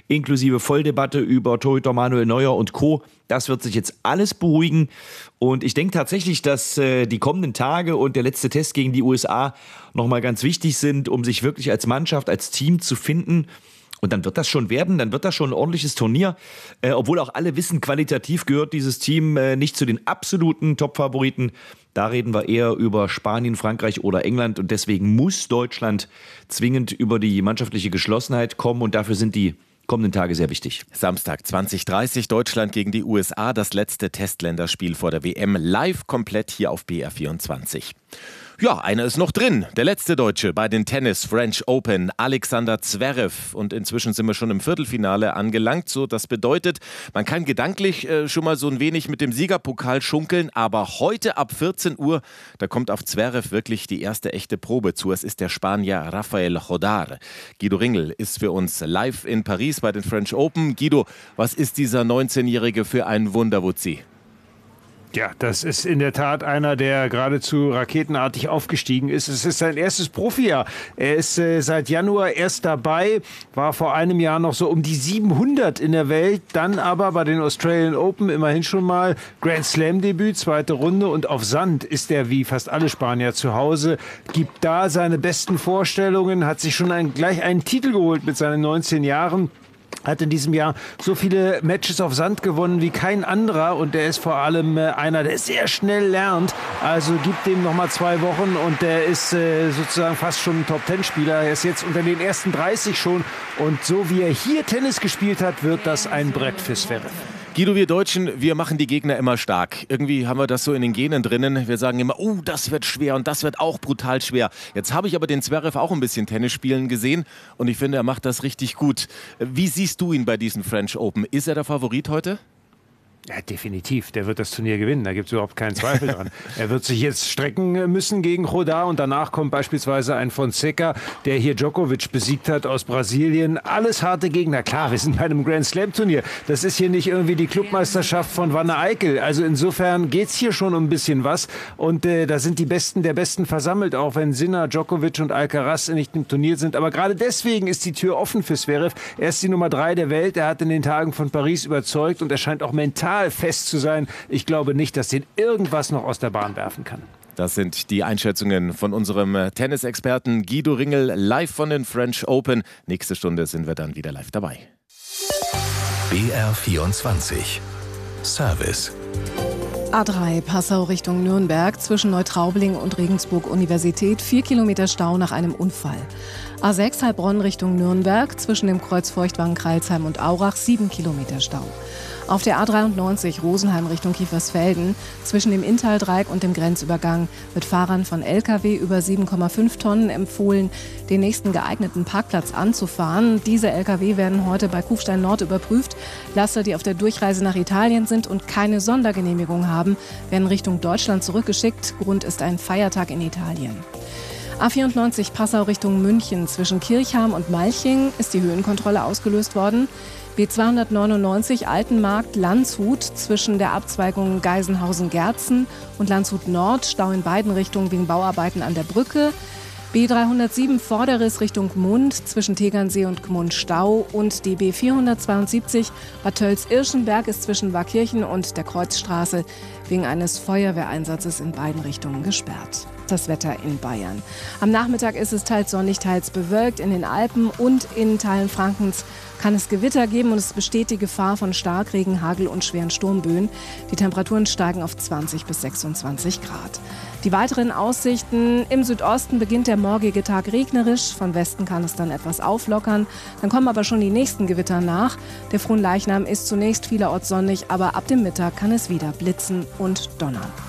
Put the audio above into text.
inklusive Volldebatte über Torhüter Manuel Neuer und Co. Das wird sich jetzt alles beruhigen. Und ich denke tatsächlich, dass die kommenden Tage und der letzte Test gegen die USA nochmal ganz wichtig sind, um sich wirklich als Mannschaft, als Team zu finden. Und dann wird das schon werden, dann wird das schon ein ordentliches Turnier. Obwohl auch alle wissen, qualitativ gehört dieses Team nicht zu den absoluten Top-Favoriten. Da reden wir eher über Spanien, Frankreich oder England. Und deswegen muss Deutschland zwingend über die mannschaftliche Geschlossenheit kommen. Und dafür sind die kommenden Tage sehr wichtig. Samstag 20:30 Deutschland gegen die USA. Das letzte Testländerspiel vor der WM. Live komplett hier auf BR24. Ja, einer ist noch drin. Der letzte Deutsche bei den Tennis French Open, Alexander Zverev. Und inzwischen sind wir schon im Viertelfinale angelangt. So, das bedeutet, man kann gedanklich schon mal so ein wenig mit dem Siegerpokal schunkeln. Aber heute ab 14 Uhr, da kommt auf Zverev wirklich die erste echte Probe zu. Es ist der Spanier Rafael Jodar. Guido Ringel ist für uns live in Paris bei den French Open. Guido, was ist dieser 19-Jährige für ein Wunderwutzi? Ja, das ist in der Tat einer, der geradezu raketenartig aufgestiegen ist. Es ist sein erstes Profijahr. Er ist seit Januar erst dabei, war vor einem Jahr noch so um die 700 in der Welt, dann aber bei den Australian Open immerhin schon mal Grand Slam Debüt, zweite Runde, und auf Sand ist er wie fast alle Spanier zu Hause, gibt da seine besten Vorstellungen, hat sich schon gleich einen Titel geholt mit seinen 19 Jahren. Hat in diesem Jahr so viele Matches auf Sand gewonnen wie kein anderer, und der ist vor allem einer, der sehr schnell lernt. Also gibt dem nochmal 2 Wochen und der ist sozusagen fast schon ein Top-10-Spieler. Er ist jetzt unter den ersten 30 schon, und so wie er hier Tennis gespielt hat, wird das ein Brett für Zverev. Guido, wir Deutschen, wir machen die Gegner immer stark. Irgendwie haben wir das so in den Genen drinnen. Wir sagen immer, oh, das wird schwer und das wird auch brutal schwer. Jetzt habe ich aber den Zverev auch ein bisschen Tennis spielen gesehen und ich finde, er macht das richtig gut. Wie siehst du ihn bei diesen French Open? Ist er der Favorit heute? Ja, definitiv. Der wird das Turnier gewinnen. Da gibt es überhaupt keinen Zweifel dran. Er wird sich jetzt strecken müssen gegen Jodar, und danach kommt beispielsweise ein Fonseca, der hier Djokovic besiegt hat aus Brasilien. Alles harte Gegner. Klar, wir sind bei einem Grand Slam Turnier. Das ist hier nicht irgendwie die Clubmeisterschaft von Wanne Eickel. Also insofern geht es hier schon um ein bisschen was. Und da sind die Besten der Besten versammelt, auch wenn Sinner, Djokovic und Alcaraz nicht im Turnier sind. Aber gerade deswegen ist die Tür offen für Zverev. Er ist die Nummer 3 der Welt. Er hat in den Tagen von Paris überzeugt und er scheint auch mental fest zu sein. Ich glaube nicht, dass den irgendwas noch aus der Bahn werfen kann. Das sind die Einschätzungen von unserem Tennisexperten Guido Ringel live von den French Open. Nächste Stunde sind wir dann wieder live dabei. BR24 Service. A3 Passau Richtung Nürnberg zwischen Neutraubling und Regensburg Universität 4 Kilometer Stau nach einem Unfall. A6 Heilbronn Richtung Nürnberg zwischen dem Kreuz Feuchtwangen-Kreilsheim und Aurach 7 Kilometer Stau. Auf der A93 Rosenheim Richtung Kiefersfelden zwischen dem Inntal-Dreieck und dem Grenzübergang wird Fahrern von Lkw über 7,5 Tonnen empfohlen, den nächsten geeigneten Parkplatz anzufahren. Diese Lkw werden heute bei Kufstein Nord überprüft. Laster, die auf der Durchreise nach Italien sind und keine Sondergenehmigung haben, werden Richtung Deutschland zurückgeschickt. Grund ist ein Feiertag in Italien. A94 Passau Richtung München zwischen Kirchham und Malching ist die Höhenkontrolle ausgelöst worden. B299 Altenmarkt Landshut zwischen der Abzweigung Geisenhausen-Gerzen und Landshut Nord, Stau in beiden Richtungen wegen Bauarbeiten an der Brücke. B307 Vorderriss Richtung Gmund zwischen Tegernsee und Gmund Stau, und die B472 Bad Tölz-Irschenberg ist zwischen Warkirchen und der Kreuzstraße wegen eines Feuerwehreinsatzes in beiden Richtungen gesperrt. Das Wetter in Bayern. Am Nachmittag ist es teils sonnig, teils bewölkt. In den Alpen und in Teilen Frankens kann es Gewitter geben und es besteht die Gefahr von Starkregen, Hagel und schweren Sturmböen. Die Temperaturen steigen auf 20 bis 26 Grad. Die weiteren Aussichten: im Südosten beginnt der morgige Tag regnerisch. Von Westen kann es dann etwas auflockern. Dann kommen aber schon die nächsten Gewitter nach. Der Fronleichnam ist zunächst vielerorts sonnig, aber ab dem Mittag kann es wieder blitzen und donnern.